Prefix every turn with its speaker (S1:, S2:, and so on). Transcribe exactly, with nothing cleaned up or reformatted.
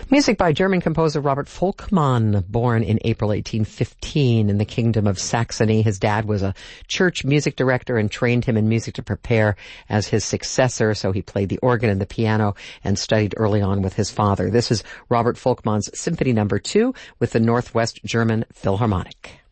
S1: Music by German composer Robert Volkmann, born in April eighteen fifteen in the Kingdom of Saxony. His dad was a church music director and trained him in music to prepare as his successor, so he played the organ and the piano and studied early on with his father. This is Robert Volkmann's Symphony Number Two with the Northwest German Philharmonic.